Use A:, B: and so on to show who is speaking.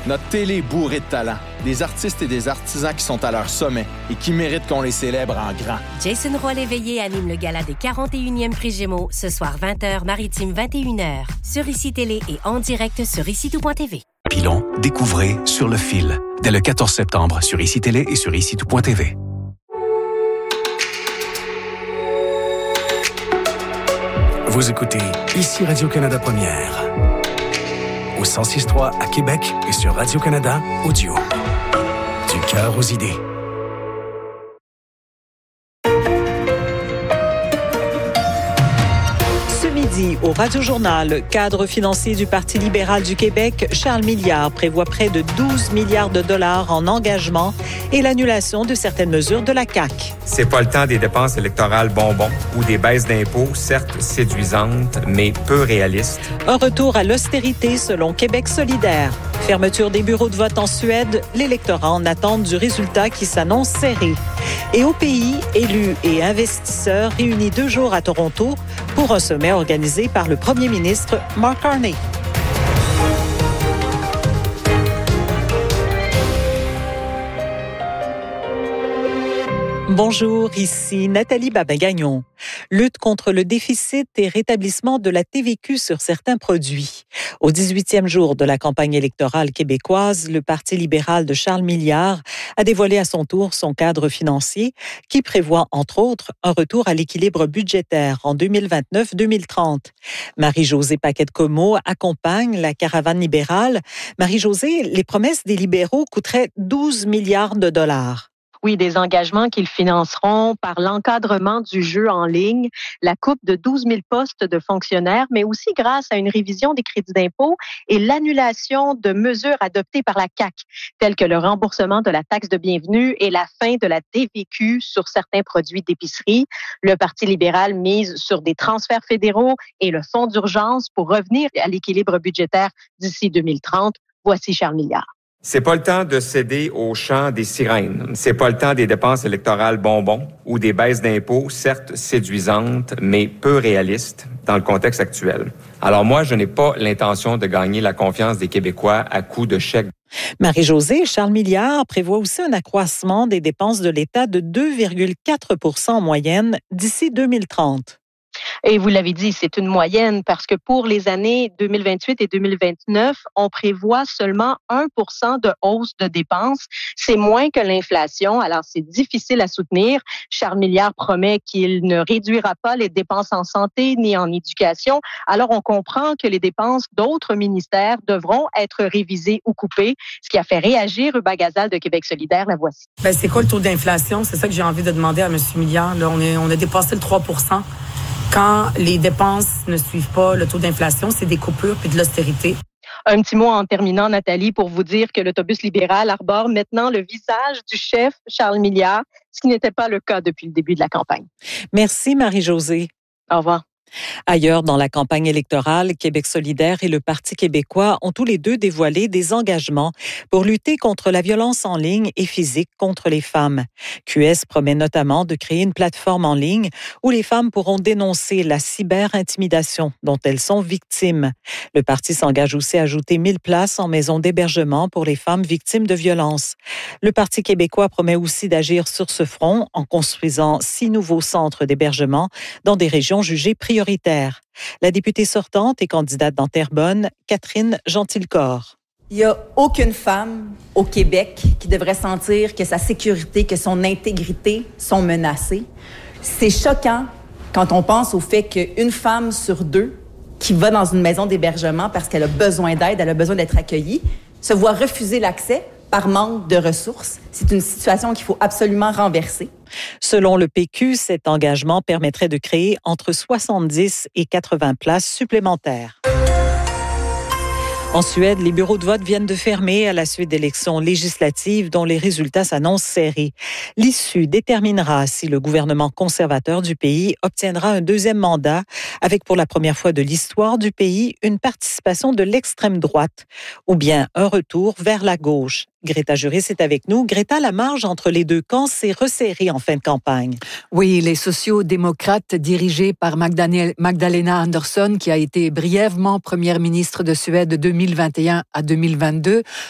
A: Notre télé est bourrée de talent. Des artistes et des artisans qui sont à leur sommet et qui méritent qu'on les célèbre en grand.
B: Jason Roy-Léveillé anime le gala des 41e Prix Gémeaux ce soir 20h, maritime 21h. Sur ICI Télé et en direct sur ICITout.tv.
C: Pilon, découvrez Sur le fil. Dès le 14 septembre sur ICI Télé et sur ICITout.tv. Vous écoutez ici Radio-Canada Première. Au 106.3 à Québec et sur Radio-Canada Audio. Du cœur aux idées.
D: Ce midi, au Radio-Journal, cadre financier du Parti libéral du Québec, Charles Milliard prévoit près de 12 milliards de dollars en engagement et l'annulation de certaines mesures de la CAQ.
E: C'est pas le temps des dépenses électorales bonbons ou des baisses d'impôts, certes séduisantes, mais peu réalistes.
D: Un retour à l'austérité selon Québec solidaire. Fermeture des bureaux de vote en Suède, l'électorat en attente du résultat qui s'annonce serré. Et au pays, élus et investisseurs réunis 2 jours à Toronto pour un sommet organisé par le premier ministre Mark Carney. Bonjour, ici Nathalie Babin-Gagnon. Lutte contre le déficit et rétablissement de la TVQ sur certains produits. Au 18e jour de la campagne électorale québécoise, le Parti libéral de Charles Milliard a dévoilé à son tour son cadre financier qui prévoit, entre autres, un retour à l'équilibre budgétaire en 2029-2030. Marie-Josée Paquette-Comeau accompagne la caravane libérale. Marie-Josée, les promesses des libéraux coûteraient 12 milliards de dollars.
F: Oui, des engagements qu'ils financeront par l'encadrement du jeu en ligne, la coupe de 12 000 postes de fonctionnaires, mais aussi grâce à une révision des crédits d'impôt et l'annulation de mesures adoptées par la CAQ, telles que le remboursement de la taxe de bienvenue et la fin de la TVQ sur certains produits d'épicerie. Le Parti libéral mise sur des transferts fédéraux et le fonds d'urgence pour revenir à l'équilibre budgétaire d'ici 2030. Voici Charles Milliard.
E: C'est pas le temps de céder au chant des sirènes. C'est pas le temps des dépenses électorales bonbons ou des baisses d'impôts, certes séduisantes, mais peu réalistes dans le contexte actuel. Alors moi, je n'ai pas l'intention de gagner la confiance des Québécois à coups de chèques.
D: Marie-Josée, Charles Milliard prévoit aussi un accroissement des dépenses de l'État de 2,4 % en moyenne d'ici 2030.
F: Et vous l'avez dit, c'est une moyenne parce que pour les années 2028 et 2029, on prévoit seulement 1 % de hausse de dépenses. C'est moins que l'inflation, alors c'est difficile à soutenir. Charles Milliard promet qu'il ne réduira pas les dépenses en santé ni en éducation. Alors on comprend que les dépenses d'autres ministères devront être révisées ou coupées, ce qui a fait réagir Ruba Gazal de Québec solidaire. La voici.
G: C'est quoi le taux d'inflation? C'est ça que j'ai envie de demander à M. Milliard. Là, on a dépassé le 3 %. Quand les dépenses ne suivent pas le taux d'inflation, c'est des coupures puis de l'austérité.
F: Un petit mot en terminant, Nathalie, pour vous dire que l'autobus libéral arbore maintenant le visage du chef Charles Milliard, ce qui n'était pas le cas depuis le début de la campagne.
D: Merci Marie-Josée.
F: Au revoir.
D: Ailleurs, dans la campagne électorale, Québec solidaire et le Parti québécois ont tous les deux dévoilé des engagements pour lutter contre la violence en ligne et physique contre les femmes. QS promet notamment de créer une plateforme en ligne où les femmes pourront dénoncer la cyber-intimidation dont elles sont victimes. Le parti s'engage aussi à ajouter 1000 places en maison d'hébergement pour les femmes victimes de violences. Le Parti québécois promet aussi d'agir sur ce front en construisant 6 nouveaux centres d'hébergement dans des régions jugées prioritaires. La députée sortante et candidate dans Terrebonne, Catherine Gentilcorps.
H: Il n'y a aucune femme au Québec qui devrait sentir que sa sécurité, que son intégrité sont menacées. C'est choquant quand on pense au fait qu'une femme sur 2 qui va dans une maison d'hébergement parce qu'elle a besoin d'aide, elle a besoin d'être accueillie, se voit refuser l'accès par manque de ressources. C'est une situation qu'il faut absolument renverser.
D: Selon le PQ, cet engagement permettrait de créer entre 70 et 80 places supplémentaires. En Suède, les bureaux de vote viennent de fermer à la suite d'élections législatives dont les résultats s'annoncent serrés. L'issue déterminera si le gouvernement conservateur du pays obtiendra un 2e mandat avec pour la première fois de l'histoire du pays une participation de l'extrême droite ou bien un retour vers la gauche. Greta Juris est avec nous. Greta, la marge entre les deux camps s'est resserrée en fin de campagne.
I: Oui, les sociaux-démocrates dirigés par Magdalena Andersson, qui a été brièvement première ministre de Suède de 2021 à 2022,